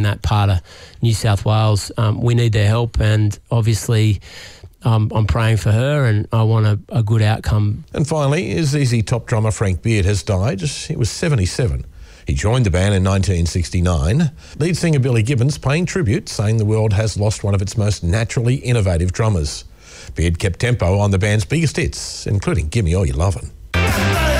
in that part of New South Wales. We need their help, and obviously I'm praying for her, and I want a good outcome. And finally, ZZ Top drummer Frank Beard has died. He was 77. He joined the band in 1969. Lead singer Billy Gibbons paying tribute, saying the world has lost one of its most naturally innovative drummers. Beard kept tempo on the band's biggest hits, including Gimme All You Lovin'.